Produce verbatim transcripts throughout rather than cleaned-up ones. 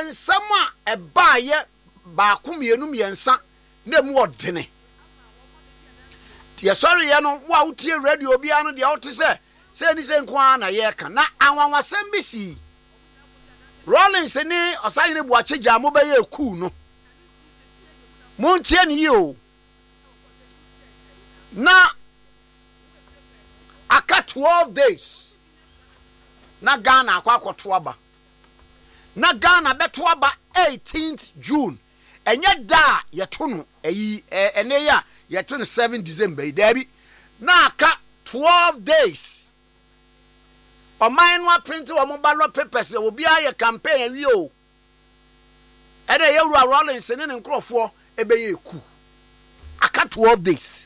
ensama eba ye baako mienu miensa na mu odene ye sorry ye no wa utie radio bia no de wote se se ni se nko na ye ka na anwanwasem bi si Rollins ni osan ni buache jamo be ye ku no montie ni yo na aka twelve days na Ghana akwa akoto aba na Ghana beto aba eighteenth June enye da yeto no eyi ene ya yeto no seventh December dabi na aka twelve days o man no print o mo ballot papers obi aye campaign awi o ene ye wura Rollins ne ne nkrofo ebeye ku aka twelve days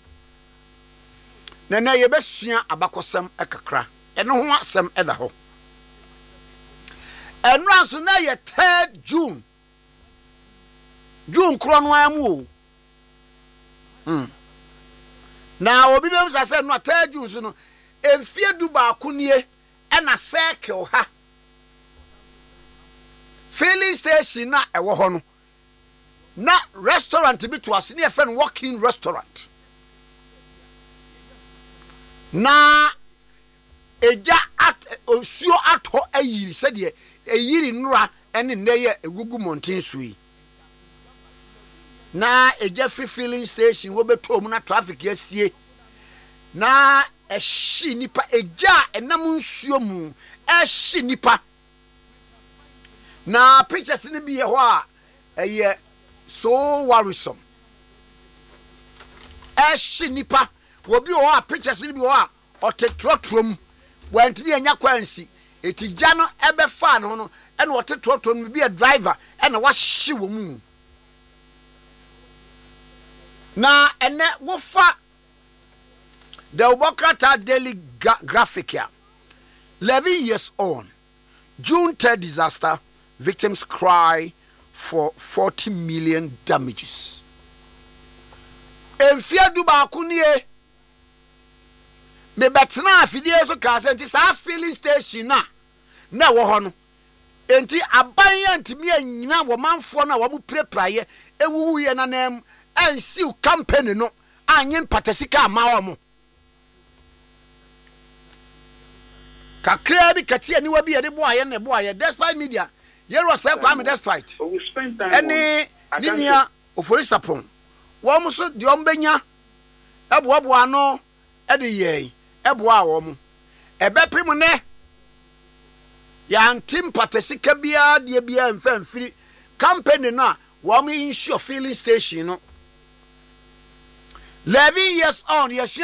na na ye besua abakosem ekakra ene ho asem eda ho enu aso na ye third June June kro no amu o mm na obi bem sa se no third June so no emfie du ba akonie ena circle ha filling station na ewo ho no na restaurant bi to ase na e fe no walk-in restaurant na eja at osuo ato ayiri se de eyiri nura ene neye egugu mountain sui na eja free filling station wo beto mu na traffic yasie na ehyi nipa eja enam nsuo mu ehyi nipa na pictures ni bi ye ho a eye so worrisome ehyi nipa wo bi ho a pictures ni bi ho a otetrotrom wantimi anya kwansi etija no ebe fa no no ene otetrotrom bi a driver ene wa hye wo mu na ene wo fa the Obokrata Daily Graphic here. eleven years on, June third disaster, victims cry for forty million damages. Enfia du ba kunie me betna afidie so ka se nti sa filling station na na wo ho no enti aban ya ntimi anyina wo manfo na wo mu prepraye ewuwu ye na nam ansiw campaign no anye mpatasika ama wo mo kakra bi katia ni wa bi ye de boaye na boaye despite media ye ro say kwa me despite any ninia ofori sapon wo mo so de ombenya eboabo ano e de ye eboa wo mo ebepim ne ya ntim patasika bia de bia mfamfiri campaign no a wo mo insure filling station no eleven years on yes